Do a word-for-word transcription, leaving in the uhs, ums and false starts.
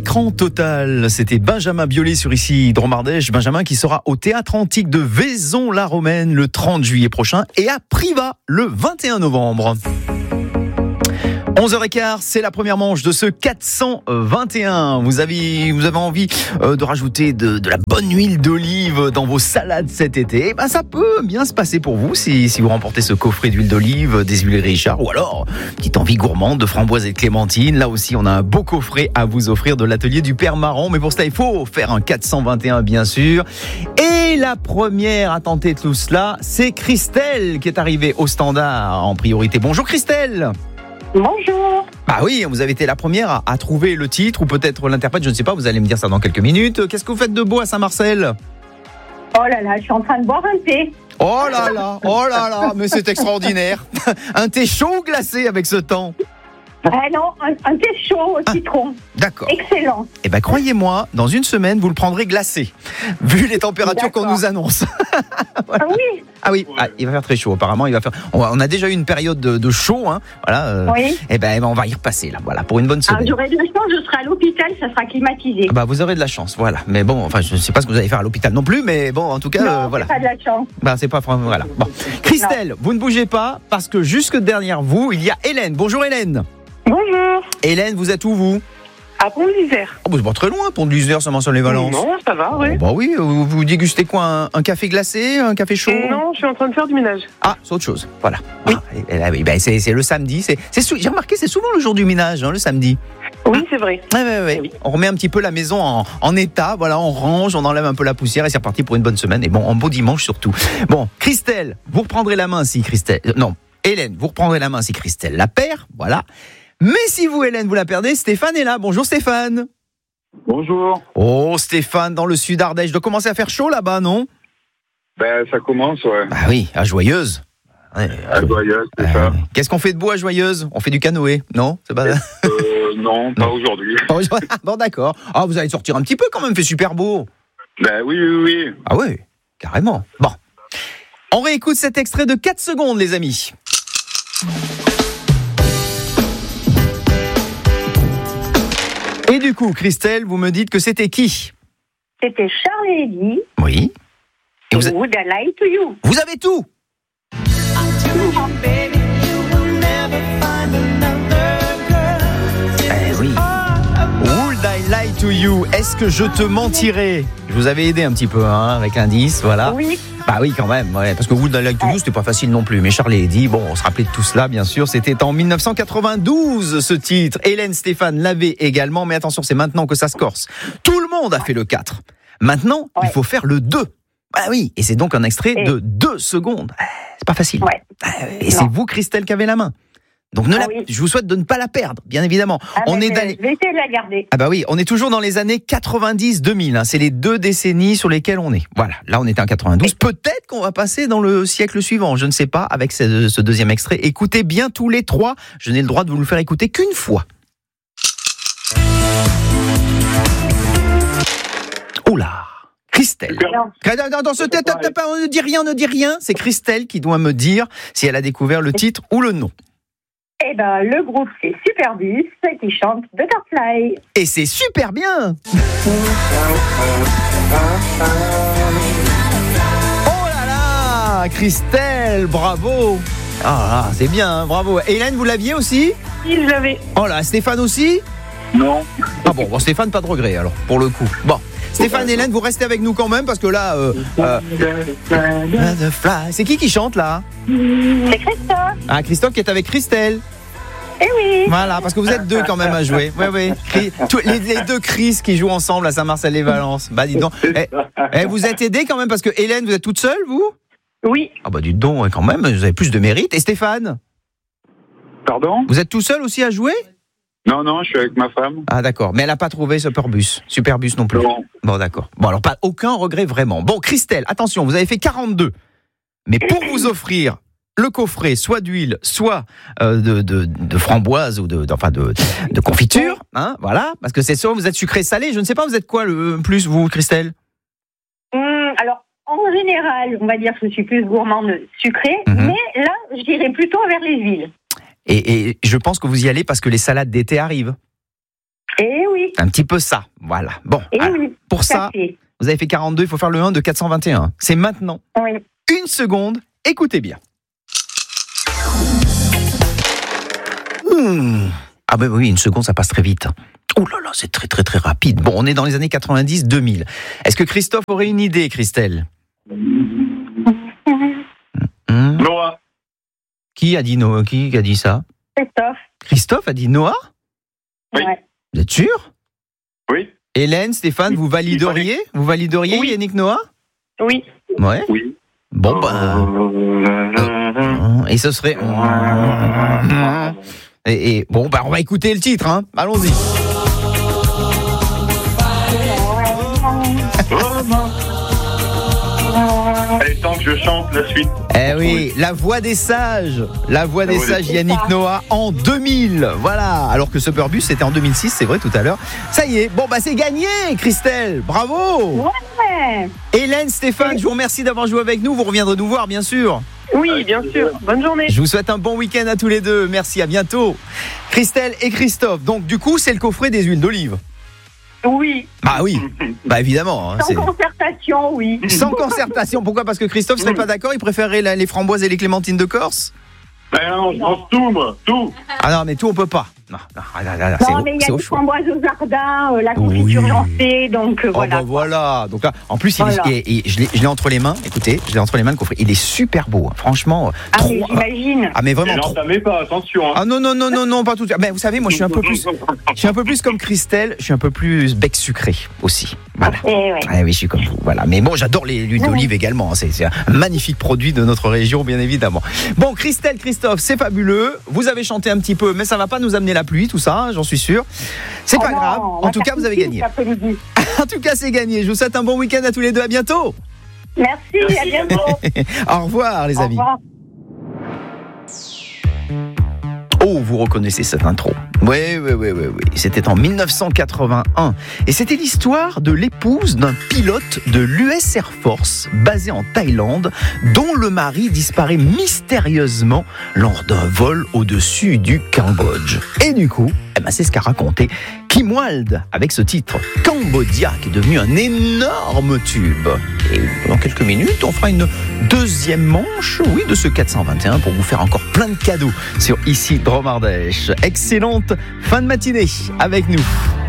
écran total. C'était Benjamin Biolay sur ici Dromardèche. Benjamin qui sera au Théâtre Antique de Vaison-la-Romaine le trente juillet prochain et à Privas le vingt et un novembre. onze heures quinze, c'est la première manche de ce quatre cent vingt et un. Vous avez, vous avez envie euh, de rajouter de, de la bonne huile d'olive dans vos salades cet été? Ben, ça peut bien se passer pour vous si, si vous remportez ce coffret d'huile d'olive, des huiles Richard, ou alors petite envie gourmande de framboise et de clémentine. Là aussi, on a un beau coffret à vous offrir de l'atelier du Père Marron. Mais pour cela, il faut faire un quatre cent vingt et un, bien sûr. Et la première à tenter tout cela, c'est Christelle qui est arrivée au standard en priorité. Bonjour Christelle. Bonjour. Bah oui, vous avez été la première à, à trouver le titre ou peut-être l'interprète, je ne sais pas, vous allez me dire ça dans quelques minutes. Qu'est-ce que vous faites de beau à Saint-Marcel? Oh là là, je suis en train de boire un thé. Oh là là, oh là là, mais c'est extraordinaire. Un thé chaud ou glacé avec ce temps? Ah non, un, un thé chaud au citron. Ah, d'accord. Excellent. Eh ben croyez-moi, dans une semaine, vous le prendrez glacé, vu les températures D'accord. qu'on nous annonce. Voilà. Ah oui. Ah oui, ah, il va faire très chaud apparemment. Il va faire. On, on a déjà eu une période de, de chaud, hein. Voilà. Euh, Oui. Eh ben, eh ben, on va y repasser là. Voilà, pour une bonne Alors, semaine. j'aurai de la chance, je serai à l'hôpital, ça sera climatisé. Ah bah vous aurez de la chance, voilà. Mais bon, enfin, je ne sais pas ce que vous allez faire à l'hôpital non plus, mais bon, en tout cas, non, euh, voilà. c'est pas de la chance. Bah c'est pas voilà. Bon, Christelle, vous ne bougez pas parce que jusque derrière vous, il y a Hélène. Bonjour Hélène. Bonjour. Hélène, vous êtes où vous? À Pont-de-l'Isère. Oh, bah, c'est pas très loin, Pont de l'Isère, ça sur les Valences. Non, ça va, oui. Oh, bah oui, vous, vous dégustez quoi, un, un café glacé, un café chaud? Non, je suis en train de faire du ménage. Ah, c'est autre chose. Voilà. Oui. Ah, et, et là, oui, bah, c'est, c'est le samedi. C'est, c'est sou- j'ai remarqué, c'est souvent le jour du ménage, hein, le samedi. Oui, c'est vrai. Ouais, ouais, ouais. Oui. On remet un petit peu la maison en, en état. Voilà, on range, on enlève un peu la poussière et c'est reparti pour une bonne semaine. Et bon, un beau dimanche surtout. Bon, Christelle, vous reprendrez la main si Christelle. euh, Non, Hélène, vous reprendrez la main si Christelle la perd. Voilà. Mais si vous, Hélène, vous la perdez, Stéphane est là. Bonjour Stéphane. Bonjour. Oh, Stéphane, dans le sud Ardèche. Il doit commencer à faire chaud là-bas, non? Ben, ça commence, ouais. Bah oui, à Joyeuse. Ouais, À Joyeuse, c'est euh, ça. Qu'est-ce qu'on fait de beau à Joyeuse? On fait du canoë, non? C'est pas... Euh, non, pas Non. aujourd'hui. Bon, d'accord. Ah, vous allez sortir un petit peu quand même, il fait super beau. Ben oui, oui, oui. Ah oui, carrément. Bon. On réécoute cet extrait de quatre secondes, les amis. Et du coup, Christelle, vous me dites que c'était qui? C'était Charlie Eddy. Oui. Et vous, a- Would I lie to you? vous avez tout. Eh oui. Would I lie to you? Est-ce que je te mentirais? Je vous avais aidé un petit peu, hein, avec l'indice, voilà. Oui. Bah oui, quand même, ouais, parce que Would I Like to You, c'était pas facile non plus. Mais Charlie Eddy, bon, on se rappelait de tout cela, bien sûr. C'était en dix-neuf cent quatre-vingt-douze, ce titre. Hélène Stéphane l'avait également, mais attention, c'est maintenant que ça se corse. Tout le monde a fait le quatre. Maintenant, Ouais. il faut faire le deux. Ah oui, et c'est donc un extrait Et- de deux secondes. Ah, c'est pas facile. Ouais. Ah, et c'est Non. vous, Christelle, qui avez la main. Donc, ne Ah la- oui. je vous souhaite de ne pas la perdre, bien évidemment. Ah, on mais est je- d'aller- Je vais essayer de la garder. ah bah oui, on est toujours dans les années quatre-vingt-dix deux mille. Hein. C'est les deux décennies sur lesquelles on est. Voilà, là on était en quatre-vingt-douze. Peut-être qu'on va passer dans le siècle suivant. Je ne sais pas avec ce, ce deuxième extrait. Écoutez bien tous les trois. Je n'ai le droit de vous le faire écouter qu'une fois. Oula, Christelle. Non. Dans, dans ce tête, ne dis rien, ne dis rien. C'est Christelle qui doit me dire si elle a découvert le titre ou le nom. Eh ben, le groupe, c'est Superbus qui chante Butterfly. Et c'est super bien. Oh là là, Christelle, bravo. Ah, là, c'est bien, hein, bravo. Hélène, vous l'aviez aussi? Si, je l'avais. Oh là, Stéphane aussi? Non. Ah bon, bon, Stéphane, pas de regret alors, pour le coup. Bon, Stéphane et Hélène, vous restez avec nous quand même, parce que là... Euh, euh, Butterfly. C'est qui qui chante là? C'est Christophe. Ah, Christophe qui est avec Christelle. Eh oui. Voilà, parce que vous êtes deux quand même à jouer. Oui, oui. Chris- tous- les, les deux Chris qui jouent ensemble à Saint-Marcel-les-Valences. Bah, dis donc. Eh, eh, vous êtes aidés quand même, parce que Hélène, vous êtes toute seule, vous? Oui. Ah bah, dites donc, ouais, quand même, vous avez plus de mérite. Et Stéphane, Pardon? vous êtes tout seul aussi à jouer? Non, non, je suis avec ma femme. Ah d'accord, mais elle n'a pas trouvé Superbus. Superbus non plus. Non. Bon d'accord. Bon alors pas aucun regret vraiment. Bon Christelle, attention, vous avez fait quarante-deux. Mais pour vous offrir le coffret, soit d'huile, soit euh, de, de, de framboise ou de, de- enfin de, de confiture, hein, voilà, parce que c'est sûr, vous êtes sucré-salé. Je ne sais pas, vous êtes quoi le plus vous, Christelle? Hum, alors, en général, on va dire que je suis plus gourmande sucrée, Mhm. mais là, je dirais plutôt vers les huiles. Et, et je pense que vous y allez parce que les salades d'été arrivent. Eh oui. oui. Un petit peu ça, voilà. Bon, Et alors, oui, pour tout à ça, fait. vous avez fait quarante-deux, il faut faire le un de quatre cent vingt et un. C'est maintenant. Oui. Une seconde, écoutez bien. Mmh. Ah ben oui, une seconde, ça passe très vite. Oh là là, c'est très très très rapide. Bon, on est dans les années quatre-vingt-dix deux mille. Est-ce que Christophe aurait une idée, Christelle? Mmh. Noah. Qui a dit Noah? Qui a dit ça? Christophe. Christophe a dit Noah? Oui. Ouais. Vous êtes sûr? Oui. Hélène, Stéphane, vous valideriez? Vous valideriez Oui. Yannick Noah? Oui. Ouais. Oui. Bon ben. Et ce serait. Et, et bon, bah on va écouter le titre, hein. Allons-y. Allez, tant que je chante la suite. Eh oui, la voix des sages, la voix des voix des sages, Yannick Noah en deux mille. Voilà, alors que Superbus c'était en deux mille six, c'est vrai tout à l'heure. Ça y est, bon bah c'est gagné, Christelle, bravo. Ouais. Hélène, Stéphane, je vous remercie d'avoir joué avec nous. Vous reviendrez nous voir, bien sûr. Oui, bien sûr. Bonne journée. Je vous souhaite un bon week-end à tous les deux. Merci, à bientôt. Christelle et Christophe. Donc du coup, c'est le coffret des huiles d'olive. Oui. Bah oui, bah évidemment. hein, Sans c'est- concertation, oui. Sans concertation. Pourquoi? Parce que Christophe serait pas d'accord. Il préférerait la- les framboises et les clémentines de Corse. Ben non, je mange tout, moi. Tout. Ah non, mais tout on peut pas. Non, non, ah, là, là, là, c'est Non, au- mais il y c'est a au des choix. framboises aux jardins, euh, la confiture Oui. lancée, donc euh, Oh voilà. bah voilà. Donc là, en plus, il est- Voilà. et- et je l'ai je l'ai entre les mains. Écoutez, je l'ai entre les mains le coffret. Il est super beau. hein. Franchement, Ah, trop. mais j'imagine. Ah mais Et vraiment. trop. n'entamez pas, attention. Hein. Ah non non non non non pas tout. Mais vous savez, moi je suis un peu plus, je suis un peu plus comme Christelle. Je suis un peu plus bec sucré aussi. Voilà. Eh ouais. Ah oui, je suis comme vous. Voilà. Mais bon, j'adore les l'huile d'olive également. hein. C'est c'est un magnifique produit de notre région, bien évidemment. Bon, Christelle, Christophe, c'est fabuleux. Vous avez chanté un petit peu, mais ça va pas nous amener la pluie, tout ça, hein, j'en suis sûr. C'est Oh pas non, grave. on En va tout faire cas, vous avez tout gagné. cet après-midi. En tout cas, c'est gagné. Je vous souhaite un bon week-end à tous les deux. À bientôt. Merci, à bientôt. Au revoir, les Au amis. revoir. Oh, vous reconnaissez cette intro. Oui, oui, oui, oui, oui. C'était en mille neuf cent quatre-vingt-un. Et c'était l'histoire de l'épouse d'un pilote de l'U S Air Force basé en Thaïlande, dont le mari disparaît mystérieusement lors d'un vol au-dessus du Cambodge. Et du coup, eh ben, c'est ce qu'a raconté Kim Wilde avec ce titre, Cambodia, qui est devenu un énorme tube. Et dans quelques minutes, on fera une deuxième manche, oui, de ce quatre cent vingt et un pour vous faire encore plein de cadeaux sur Ici Drôme Ardèche. Excellente fin de matinée avec nous.